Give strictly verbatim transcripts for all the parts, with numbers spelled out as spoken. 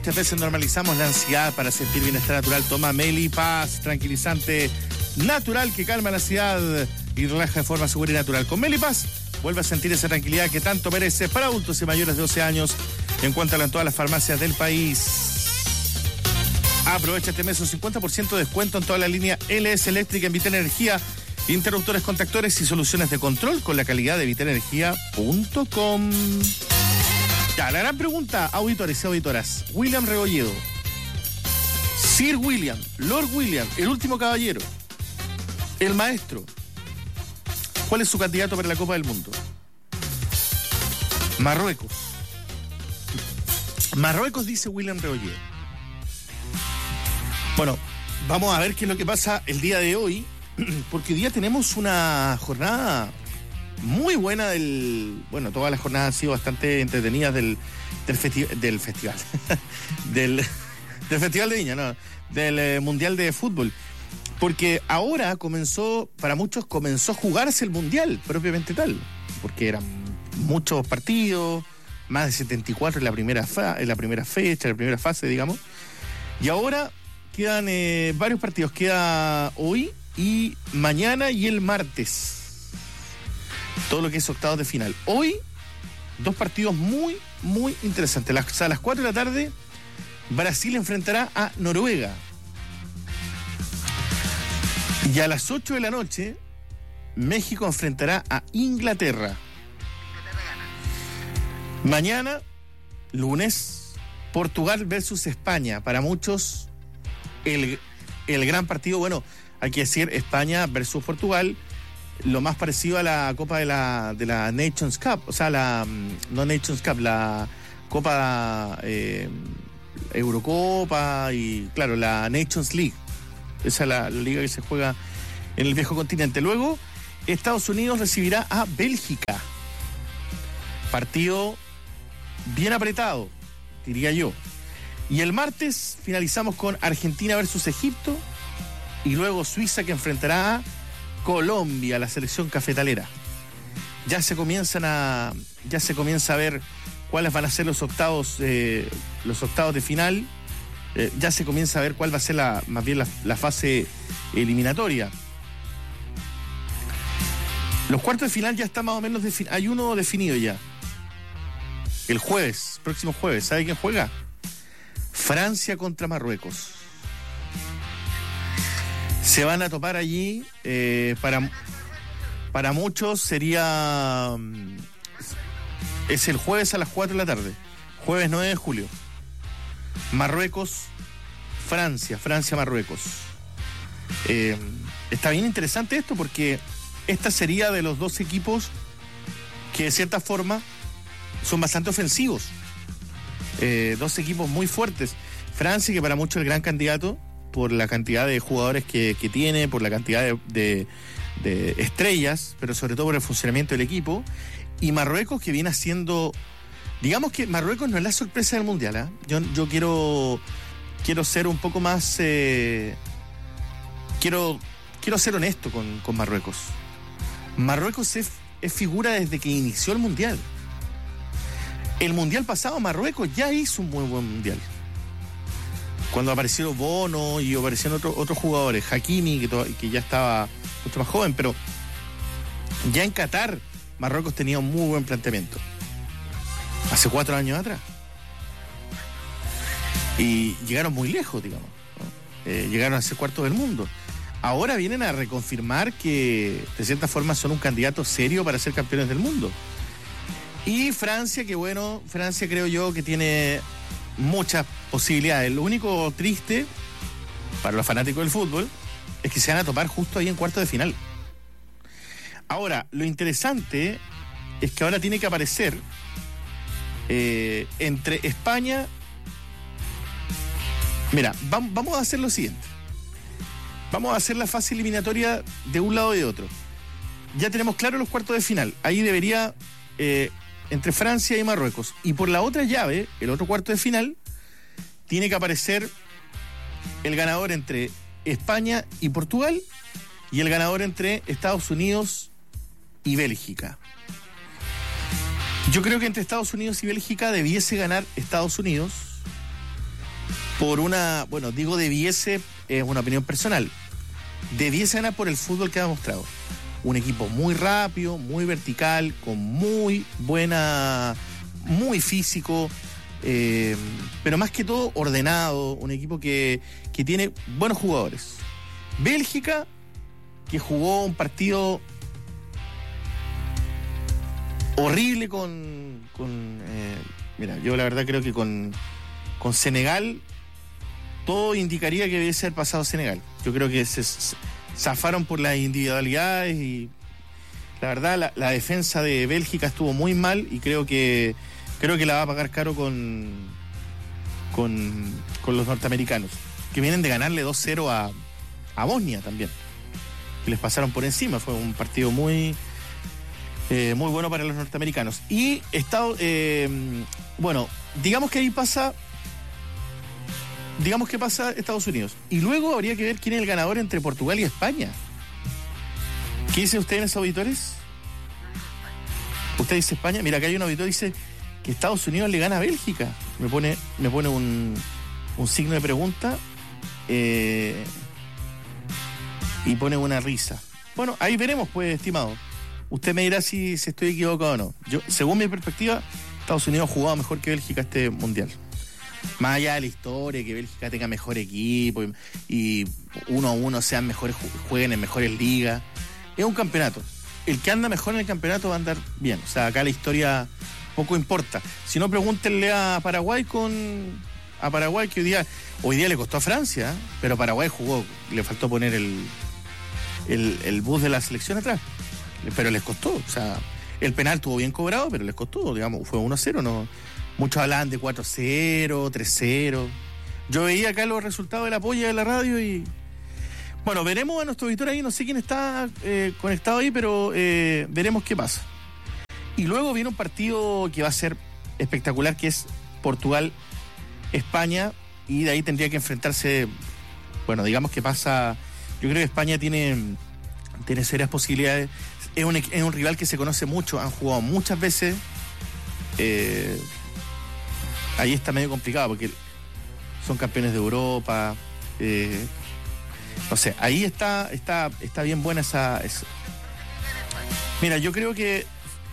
Muchas veces normalizamos la ansiedad para sentir bienestar natural. Toma Melipaz, tranquilizante natural que calma la ansiedad y relaja de forma segura y natural. Con Melipaz, vuelve a sentir esa tranquilidad que tanto mereces. Para adultos y mayores de doce años, encuéntrala en todas las farmacias del país. Aprovecha este mes un cincuenta por ciento de descuento en toda la línea L S Eléctrica en Vital Energía, interruptores, contactores y soluciones de control con la calidad de vital energía punto com. Ya, la gran pregunta, auditores y auditoras. William Rebolledo, Sir William, Lord William, el último caballero, el maestro, ¿cuál es su candidato para la Copa del Mundo? Marruecos. Marruecos, dice William Rebolledo. Bueno, vamos a ver qué es lo que pasa el día de hoy, porque hoy día tenemos una jornada muy buena del... Bueno, todas las jornadas han sido bastante entretenidas del, del, festi- del festival. del, del Festival de Viña, no, del eh, Mundial de Fútbol. Porque ahora comenzó, para muchos comenzó a jugarse el Mundial, propiamente tal. Porque eran muchos partidos, más de setenta y cuatro en la primera, fa- en la primera fecha, en la primera fase, digamos. Y ahora quedan eh, varios partidos. Queda hoy y mañana y el martes. Todo lo que es octavos de final. Hoy, dos partidos muy, muy interesantes. Las, a las cuatro de la tarde, Brasil enfrentará a Noruega. Y a las ocho de la noche, México enfrentará a Inglaterra. Mañana, lunes, Portugal versus España. Para muchos, el, el gran partido. Bueno, hay que decir España versus Portugal. Lo más parecido a la Copa de la, de la Nations Cup, o sea, la no Nations Cup, la Copa eh, Eurocopa y, claro, la Nations League. Esa es la, la liga que se juega en el viejo continente. Luego, Estados Unidos recibirá a Bélgica. Partido bien apretado, diría yo. Y el martes finalizamos con Argentina versus Egipto y luego Suiza, que enfrentará a Colombia, la selección cafetalera. Ya se comienzan a, ya se comienza a ver cuáles van a ser los octavos, eh, los octavos de final. Eh, ya se comienza a ver cuál va a ser la, más bien la, la fase eliminatoria. Los cuartos de final ya están más o menos definidos. Hay uno definido ya. El jueves, próximo jueves. ¿Sabe quién juega? Francia contra Marruecos. Se van a topar allí, eh, para, para muchos sería, es el jueves a las cuatro de la tarde, jueves nueve de julio. Marruecos, Francia, Francia-Marruecos. Eh, está bien interesante esto porque esta sería de los dos equipos que de cierta forma son bastante ofensivos. Eh, dos equipos muy fuertes. Francia, que para muchos es el gran candidato, por la cantidad de jugadores que, que tiene, por la cantidad de, de, de estrellas, pero sobre todo por el funcionamiento del equipo. Y Marruecos, que viene haciendo... Digamos que Marruecos no es la sorpresa del Mundial, ¿eh? Yo, yo quiero, quiero ser un poco más... Eh, quiero, quiero ser honesto con, con Marruecos. Marruecos es, es figura desde que inició el Mundial. El Mundial pasado, Marruecos ya hizo un muy buen Mundial. Cuando aparecieron Bono y aparecieron otros otros jugadores, Hakimi, que, to- que ya estaba mucho más joven, pero ya en Qatar, Marruecos tenía un muy buen planteamiento. Hace cuatro años atrás. Y llegaron muy lejos, digamos, ¿no? Eh, llegaron a ser cuartos del mundo. Ahora vienen a reconfirmar que, de cierta forma, son un candidato serio para ser campeones del mundo. Y Francia, que bueno, Francia creo yo que tiene muchas posibilidades. Lo único triste para los fanáticos del fútbol es que se van a topar justo ahí en cuartos de final. Ahora, lo interesante es que ahora tiene que aparecer eh, entre España... Mira, va, vamos a hacer lo siguiente. Vamos a hacer la fase eliminatoria de un lado y de otro. Ya tenemos claro los cuartos de final. Ahí debería... Eh, entre Francia y Marruecos. Y por la otra llave, el otro cuarto de final, tiene que aparecer el ganador entre España y Portugal y el ganador entre Estados Unidos y Bélgica. Yo creo que entre Estados Unidos y Bélgica debiese ganar Estados Unidos por una, bueno, digo debiese, es una opinión personal, debiese ganar por el fútbol que ha demostrado. Un equipo muy rápido, muy vertical, con muy buena, muy físico, eh, pero más que todo ordenado, un equipo que, que tiene buenos jugadores. Bélgica, que jugó un partido horrible con, con eh, mira, yo la verdad creo que con, con Senegal todo indicaría que debe ser pasado Senegal. Yo creo que se, se zafaron por las individualidades y la verdad la, la defensa de Bélgica estuvo muy mal y creo que creo que la va a pagar caro con con, con los norteamericanos, que vienen de ganarle dos cero a, a Bosnia también, que les pasaron por encima. Fue un partido muy eh, muy bueno para los norteamericanos. Y Estado, eh, bueno, digamos que ahí pasa digamos que pasa Estados Unidos. Y luego habría que ver quién es el ganador entre Portugal y España. ¿Qué dicen ustedes, auditores? Usted dice España. Mira, acá hay un auditor que dice que Estados Unidos le gana a Bélgica. Me pone, me pone un, un signo de pregunta eh, y pone una risa. Bueno, ahí veremos, pues, estimado. Usted me dirá si, si estoy equivocado o no. Yo, según mi perspectiva, Estados Unidos ha jugado mejor que Bélgica este mundial. Más allá de la historia, que Bélgica tenga mejor equipo y, y uno a uno sean mejores, jueguen en mejores ligas. Es un campeonato. El que anda mejor en el campeonato va a andar bien. O sea, acá la historia poco importa. Si no, pregúntenle a Paraguay con. A Paraguay, que hoy día, hoy día le costó a Francia, ¿eh? Pero Paraguay jugó, le faltó poner el, el, el bus de la selección atrás. Pero les costó. O sea, el penal estuvo bien cobrado, pero les costó, digamos, fue uno cero, no. Muchos hablaban de cuatro cero, tres cero. Yo veía acá los resultados de la polla de la radio y... Bueno, veremos a nuestro auditor ahí, no sé quién está eh, conectado ahí, pero eh, veremos qué pasa. Y luego viene un partido que va a ser espectacular, que es Portugal-España, y de ahí tendría que enfrentarse... Bueno, digamos que pasa... Yo creo que España tiene, tiene serias posibilidades. Es un, es un rival que se conoce mucho, han jugado muchas veces... Eh, ahí está medio complicado porque son campeones de Europa, eh, no sé, ahí está está está bien buena esa, esa. Mira, yo creo que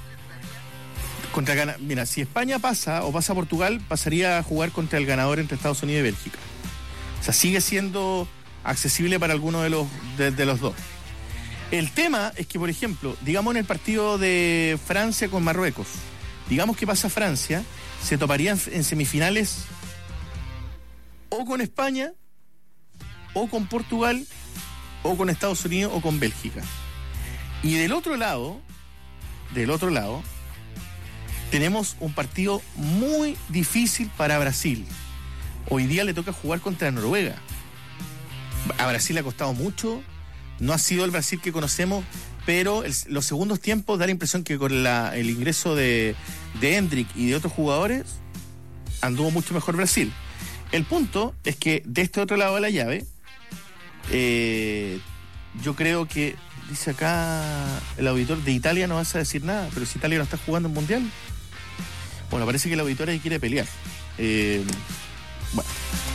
contra mira, si España pasa o pasa a Portugal, pasaría a jugar contra el ganador entre Estados Unidos y Bélgica. O sea, sigue siendo accesible para alguno de los de, de los dos. El tema es que, por ejemplo, digamos en el partido de Francia con Marruecos, digamos que pasa Francia, se toparían en semifinales o con España, o con Portugal, o con Estados Unidos, o con Bélgica. Y del otro lado, del otro lado, tenemos un partido muy difícil para Brasil. Hoy día le toca jugar contra Noruega. A Brasil le ha costado mucho, no ha sido el Brasil que conocemos, pero el, los segundos tiempos da la impresión que con la, el ingreso de, de Endrick y de otros jugadores anduvo mucho mejor Brasil. El punto es que de este otro lado de la llave, eh, yo creo que, dice acá el auditor, de Italia no vas a decir nada, pero si Italia no está jugando en Mundial. Bueno, parece que el auditor ahí quiere pelear. Eh, bueno.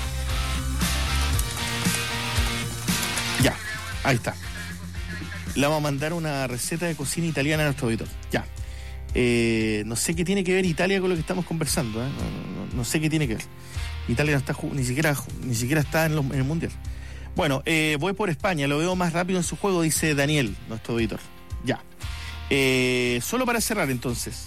Ya, ahí está. Le vamos a mandar una receta de cocina italiana a nuestro auditor. Ya. Eh, no sé qué tiene que ver Italia con lo que estamos conversando. ¿eh? No, no, no sé qué tiene que ver. Italia no está ni siquiera ni siquiera está en, los, en el Mundial. Bueno, eh, voy por España. Lo veo más rápido en su juego, dice Daniel, nuestro auditor. Ya. Eh, solo para cerrar, entonces.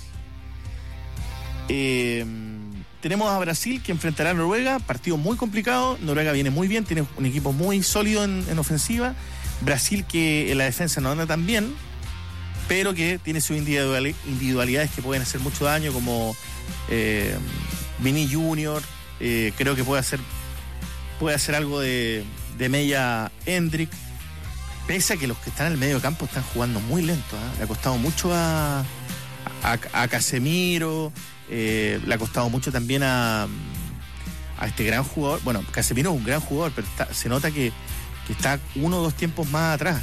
Eh, tenemos a Brasil, que enfrentará a Noruega. Partido muy complicado. Noruega viene muy bien. Tiene un equipo muy sólido en, en ofensiva. Brasil, que en la defensa no anda tan bien, pero que tiene sus individualidades que pueden hacer mucho daño, como eh, Vini Junior, eh, creo que puede hacer puede hacer algo de, de Mella Endrick, pese a que los que están en el medio campo están jugando muy lento. ¿eh? Le ha costado mucho a, a, a Casemiro, eh, le ha costado mucho también a, a este gran jugador. Bueno, Casemiro es un gran jugador, pero está, se nota que que está uno o dos tiempos más atrás.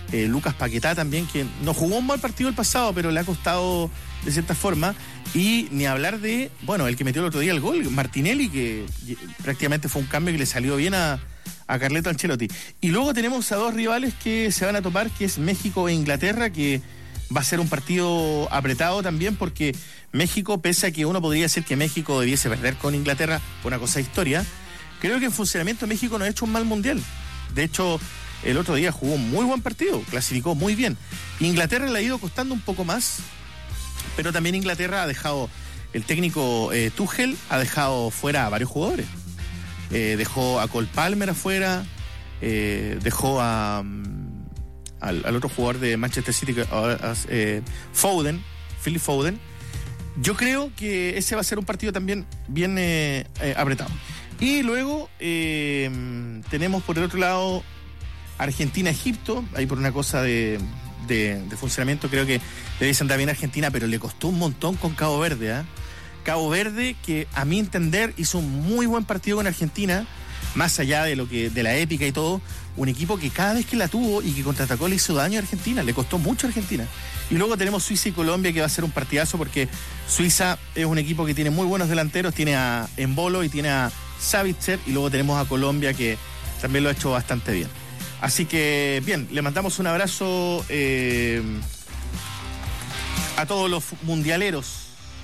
Eh, Lucas Paquetá también, que no jugó un mal partido el pasado, pero le ha costado de cierta forma. Y ni hablar de, bueno, el que metió el otro día el gol, Martinelli, que prácticamente fue un cambio que le salió bien a, a Carleto Ancelotti. Y luego tenemos a dos rivales que se van a topar, que es México e Inglaterra, que va a ser un partido apretado también, porque México, pese a que uno podría decir que México debiese perder con Inglaterra, por una cosa de historia, creo que en funcionamiento México no ha hecho un mal mundial. De hecho, el otro día jugó un muy buen partido, clasificó muy bien. Inglaterra le ha ido costando un poco más, pero también Inglaterra ha dejado, el técnico eh, Tuchel ha dejado fuera a varios jugadores. Eh, dejó a Cole Palmer afuera, eh, dejó a, um, al, al otro jugador de Manchester City, eh, Foden, Phil Foden. Yo creo que ese va a ser un partido también bien eh, eh, apretado. Y luego eh, tenemos por el otro lado Argentina-Egipto, ahí por una cosa de, de, de funcionamiento creo que debe andar bien Argentina, pero le costó un montón con Cabo Verde, ¿eh? Cabo Verde, que a mi entender hizo un muy buen partido con Argentina, más allá de lo que de la épica y todo, un equipo que cada vez que la tuvo y que contraatacó le hizo daño a Argentina, le costó mucho a Argentina. Y luego tenemos Suiza y Colombia, que va a ser un partidazo, porque Suiza es un equipo que tiene muy buenos delanteros, tiene a Embolo y tiene a Savitzer, y luego tenemos a Colombia, que también lo ha hecho bastante bien. Así que, bien, le mandamos un abrazo eh, a todos los mundialeros.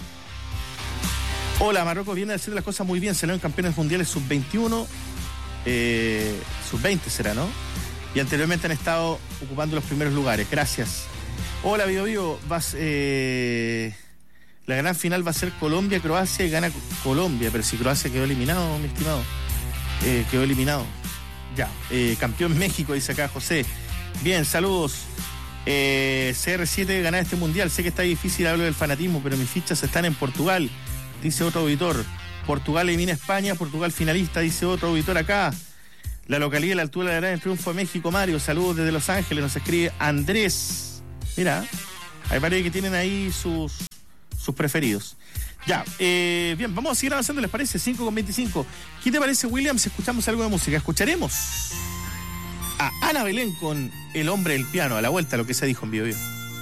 Hola, Marruecos viene a hacer las cosas muy bien, salieron campeones mundiales sub veintiuno, eh, sub veinte será, ¿no? Y anteriormente han estado ocupando los primeros lugares. Gracias. Hola, Bio Bio, vas, eh, la gran final va a ser Colombia-Croacia y gana Colombia, pero si Croacia quedó eliminado, mi estimado, eh, quedó eliminado. Ya, eh, campeón México, dice acá José. Bien, saludos. Eh, C R siete ganar este mundial. Sé que está difícil hablar del fanatismo, pero mis fichas están en Portugal, dice otro auditor. Portugal elimina a España, Portugal finalista, dice otro auditor acá. La localidad a la altura de la gran triunfo de México, Mario. Saludos desde Los Ángeles, nos escribe Andrés. Mira, hay varios que tienen ahí sus, sus preferidos. Ya, eh, bien, vamos a seguir avanzando, ¿les parece? cinco con veinticinco. ¿Qué te parece, William, si escuchamos algo de música? Escucharemos a Ana Belén con El hombre del piano, a la vuelta, lo que se dijo en Bio Bio.